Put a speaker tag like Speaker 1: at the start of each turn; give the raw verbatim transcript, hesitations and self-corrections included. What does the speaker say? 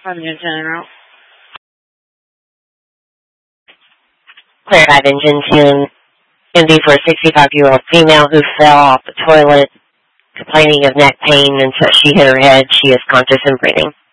Speaker 1: Engine General.
Speaker 2: Clear dive engine to Indy for a sixty-five-year-old female who fell off the toilet, complaining of neck pain, and so she hit her head. She is conscious and breathing.